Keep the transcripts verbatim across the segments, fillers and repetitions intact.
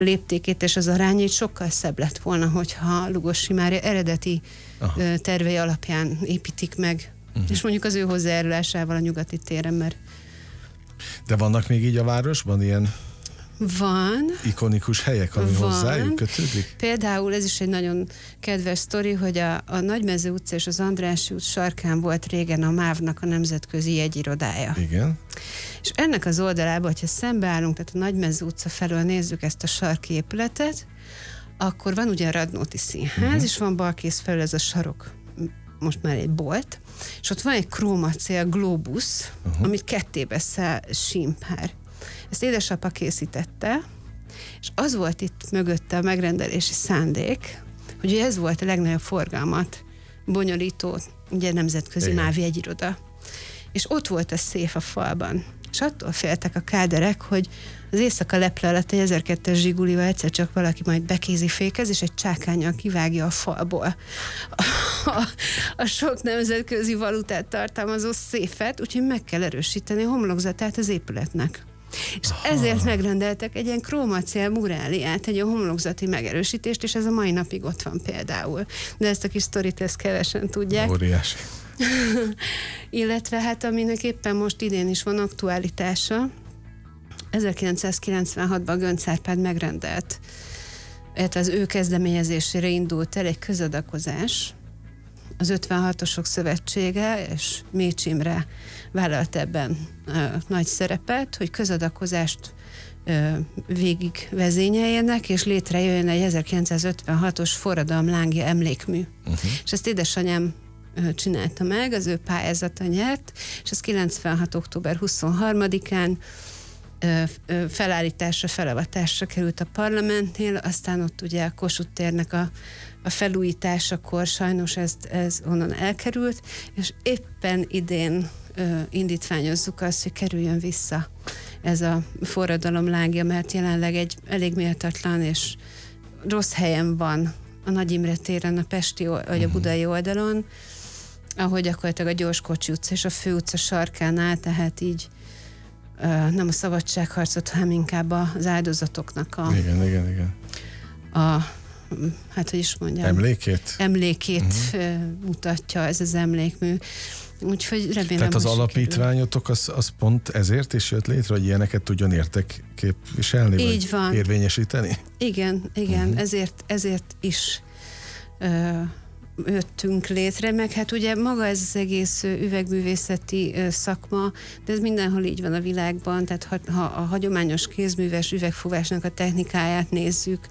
léptékét és az arányait sokkal szebb lett volna, hogyha Lugosi Mária eredeti Aha. tervei alapján építik meg. Uh-huh. És mondjuk az ő hozzájárulásával a Nyugati téren, mert... De vannak még így a városban ilyen van, ikonikus helyek, ami van. Hozzájuk kötődik? Például ez is egy nagyon kedves sztori, hogy a, a Nagymező utca és az Andrássy út sarkán volt régen a MÁV-nak a nemzetközi jegyirodája. Igen. És ennek az oldalában, hogyha szembeállunk, tehát a Nagymező utca felől nézzük ezt a sarki épületet, akkor van ugye a Radnóti Színház, uh-huh. és van balkész felül ez a sarok, most már egy bolt, és ott van egy krómacél glóbusz, uh-huh. amit kettébe száll símpár. Ezt édesapa készítette, és az volt itt mögötte a megrendelési szándék, hogy ez volt a legnagyobb forgalmat bonyolító, ugye nemzetközi MÁV jegyiroda. És ott volt a széf a falban. És attól féltek a káderek, hogy az éjszaka leple alatt egy ezerkettes Zsigulival egyszer csak valaki majd bekézifékez, és egy csákánnyal kivágja a falból a, a, a sok nemzetközi valutát tartalmazó széfet, úgyhogy meg kell erősíteni a homlokzatát az épületnek. És Aha. ezért megrendeltek egy ilyen krómacél muráliát, egy homlokzati megerősítést, és ez a mai napig ott van például. De ezt a kis sztorit ezt kevesen tudják. Óriási. Illetve hát aminek éppen most idén is van aktualitása, ezerkilencszázkilencvenhatban Göncz Árpád megrendelt, illetve az ő kezdeményezésére indult el egy közadakozás, az ötvenhatosok szövetsége, és Mécs Imre vállalt ebben ö, nagy szerepet, hogy közadakozást ö, végig vezényeljenek, és létrejöjjön egy ezerkilencszázötvenhatos forradalom lángja emlékmű. Uh-huh. És ezt édesanyám ö, csinálta meg, az ő pályázata nyert, és ez kilencvenhat október huszonharmadikán ö, ö, felállításra, felavatásra került a parlamentnél, aztán ott ugye a Kossuth térnek a a felújításakor sajnos ez, ez onnan elkerült, és éppen idén ö, indítványozzuk azt, hogy kerüljön vissza ez a forradalom lángja, mert jelenleg egy elég méltatlan és rossz helyen van a Nagy Imre téren, a pesti vagy a budai oldalon, ahogy gyakorlatilag a Gyorskocsi utca és a Fő utca sarkán áll, tehát így ö, nem a szabadságharcot, hanem inkább az áldozatoknak a... Igen, igen, igen. A, hát hogy is mondjam. Emlékét? Emlékét uh-huh. mutatja ez az emlékmű. Úgyhogy remélem, Tehát az hogy alapítványotok az, az pont ezért is jött létre, hogy ilyeneket tudjon értek képviselni, így vagy van. Érvényesíteni? Igen, igen, uh-huh. ezért, ezért is ö, jöttünk létre, meg hát ugye maga ez az egész üvegművészeti szakma, de ez mindenhol így van a világban, tehát ha, ha a hagyományos kézműves üvegfúvásnak a technikáját nézzük,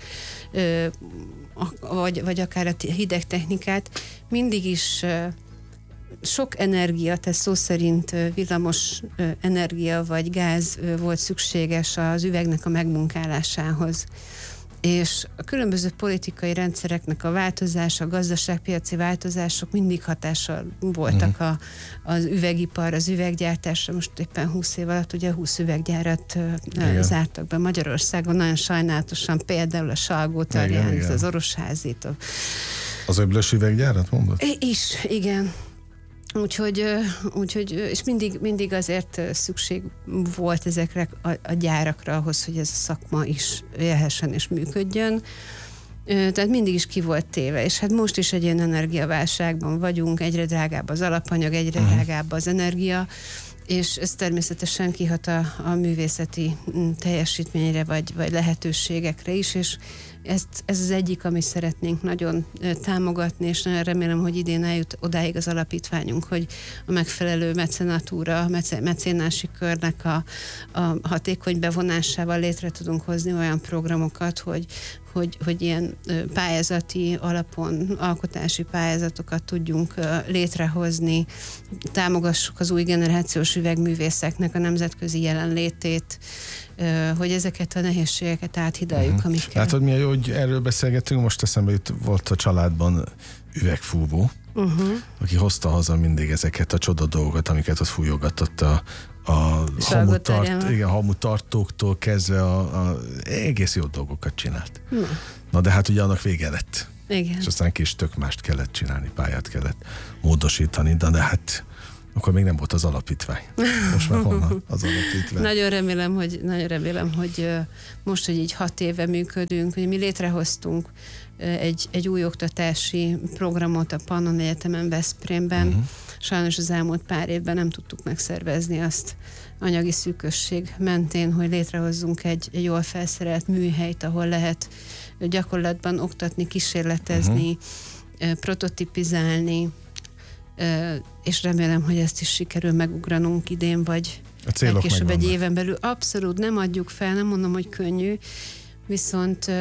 vagy, vagy akár a hideg technikát, mindig is sok energia, tehát szó szerint villamos energia vagy gáz volt szükséges az üvegnek a megmunkálásához. És a különböző politikai rendszereknek a változása, a gazdaságpiaci változások mindig hatással voltak uh-huh. a, az üvegipar, az üveggyártásra. Most éppen húsz év alatt ugye húsz üveggyárat uh, zártak be Magyarországon, nagyon sajnálatosan, például a Salgótarján, az Orosházit. A... Az Öblös üveggyárat mondod? Is, igen. Úgyhogy, úgyhogy és mindig, mindig azért szükség volt ezekre a, a gyárakra ahhoz, hogy ez a szakma is élhessen és működjön. Tehát mindig is ki volt téve, és hát most is egy ilyen energiaválságban vagyunk, egyre drágább az alapanyag, egyre uh-huh. drágább az energia, és ez természetesen kihat a, a művészeti teljesítményre, vagy, vagy lehetőségekre is, és ezt, ez az egyik, amit szeretnénk nagyon támogatni, és nagyon remélem, hogy idén eljut odáig az alapítványunk, hogy a megfelelő mecenatúra, mecénási körnek a, a hatékony bevonásával létre tudunk hozni olyan programokat, hogy, hogy, hogy ilyen pályázati alapon alkotási pályázatokat tudjunk létrehozni, támogassuk az új generációs üvegművészeknek a nemzetközi jelenlétét, hogy ezeket a nehézségeket áthidaljuk, uh-huh. amikkel... Látod, milyen jó, hogy erről beszélgetünk, most eszembe jut, volt a családban üvegfúvó, uh-huh. aki hozta haza mindig ezeket a csoda dolgokat, amiket ott fújogatott a, a hamutart, igen, hamutartóktól kezdve a, a egész jó dolgokat csinált. Uh-huh. Na de hát ugye annak vége lett. Igen. És aztán kis tök mást kellett csinálni, pályát kellett módosítani, de, de hát Akkor még nem volt az alapítvány. Most már honnan az alapítvány? Nagyon remélem, hogy, nagyon remélem, hogy most, hogy így hat éve működünk, hogy mi létrehoztunk egy, egy új oktatási programot a Pannon Egyetemen Veszprémben. Uh-huh. Sajnos az elmúlt pár évben nem tudtuk megszervezni azt anyagi szűkösség mentén, hogy létrehozzunk egy, egy jól felszerelt műhelyt, ahol lehet gyakorlatban oktatni, kísérletezni, uh-huh. prototipizálni, és remélem, hogy ezt is sikerül megugranunk idén, vagy legkésőbb egy éven belül. Abszolút nem adjuk fel, nem mondom, hogy könnyű, viszont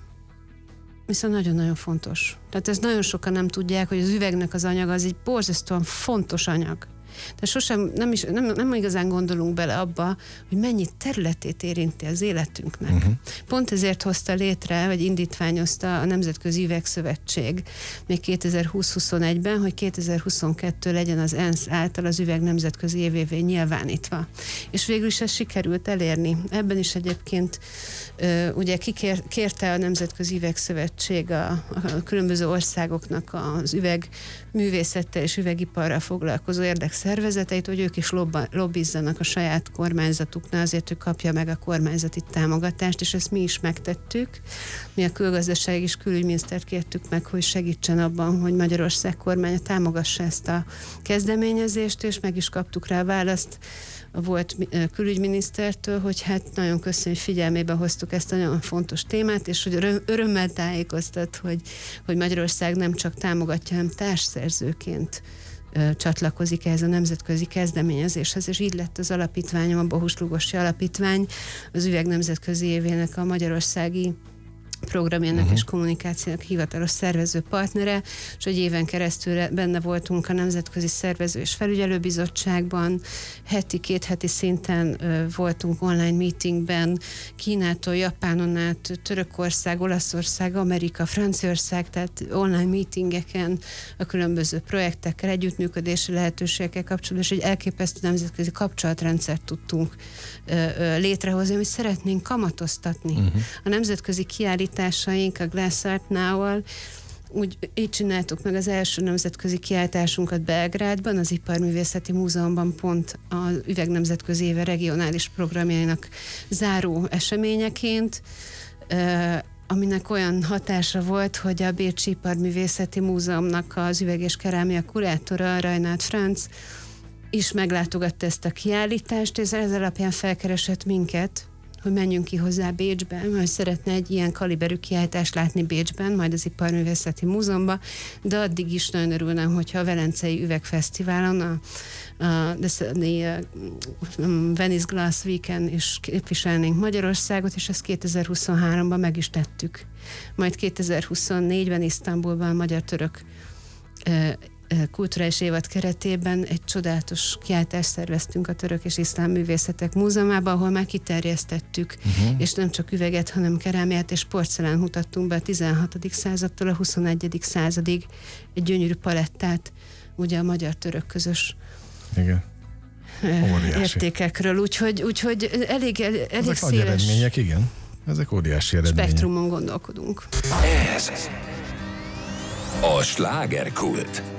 viszont nagyon-nagyon fontos. Tehát ezt nagyon sokan nem tudják, hogy az üvegnek az anyaga az egy borzasztóan fontos anyag. De sosem, nem, is, nem, nem igazán gondolunk bele abba, hogy mennyi területét érinti az életünknek. Uh-huh. Pont ezért hozta létre, vagy indítványozta a Nemzetközi Üvegszövetség még kétezer-húsz-huszonegyben, hogy kétezer-huszonkettő legyen az ENSZ által az üveg nemzetközi évévé nyilvánítva. És végül is ezt sikerült elérni. Ebben is egyébként ugye kikérte a Nemzetközi Üvegszövetség a, a különböző országoknak az üvegművészettel és üvegiparral foglalkozó érdekszervezeteit, hogy ők is lobba, lobbizzanak a saját kormányzatuknál azért, hogy kapja meg a kormányzati támogatást, és ezt mi is megtettük. Mi a külgazdaság és külügyminisztert kértük meg, hogy segítsen abban, hogy Magyarország kormánya támogassa ezt a kezdeményezést, és meg is kaptuk rá a választ a volt külügyminisztertől, hogy hát nagyon köszönjük, hogy figyelmébe hoztuk ezt a nagyon fontos témát, és hogy örömmel tájékoztat, hogy, hogy Magyarország nem csak támogatja, hanem társszerzőként ö, csatlakozik ehhez a nemzetközi kezdeményezéshez, és így lett az alapítványom, a Bohus Lugosi Alapítvány, az üveg nemzetközi évének a magyarországi programjának uh-huh. és kommunikációnak hivatalos szervező partnere, és egy éven keresztül benne voltunk a Nemzetközi Szervező és Felügyelőbizottságban, heti, két heti szinten ö, voltunk online meetingben, Kínától, Japánon át, Törökország, Olaszország, Amerika, Franciaország, tehát online meetingeken a különböző projektekkel, együttműködési lehetőségekkel kapcsolatban, és egy elképesztő nemzetközi kapcsolatrendszert tudtunk ö, ö, létrehozni, amit szeretnénk kamatoztatni. Uh-huh. A nemzetközi kiállítás a Glass Art Now-val. Úgy így csináltuk meg az első nemzetközi kiállításunkat Belgrádban, az Iparművészeti Múzeumban, pont az Üveg Nemzetközi Éve regionális programjainak záró eseményeként, aminek olyan hatása volt, hogy a Bécsi Iparművészeti Múzeumnak az üveg és kerámia kurátora, Reinhard Franz is meglátogatta ezt a kiállítást, és ez alapján felkeresett minket, hogy menjünk ki hozzá Bécsben, mert szeretne egy ilyen kaliberű kiállítást látni Bécsben, majd az Iparművészeti Múzeumban, de addig is nagyon örülnem, hogyha a Velencei Üvegfesztiválon, a, a, a, a Venice Glass Weekend is képviselnénk Magyarországot, és ezt kétezer-huszonháromban meg is tettük. Majd kétezer-huszonnégyben Isztambulban magyar-török kulturális évad keretében egy csodálatos kiállítást szerveztünk a Török és Iszlám Művészetek Múzeumában, ahol már kiterjesztettük, uh-huh. és nem csak üveget, hanem kerámiát és porcelán mutattunk be a tizenhatodik századtól a huszonegyedik századig egy gyönyörű palettát, ugye a magyar-török közös igen. értékekről, úgyhogy, úgyhogy elég, elég ezek széles nagy eredmények, igen. Ezek óriási eredmények. Spektrumon gondolkodunk. Ez a Slágerkult.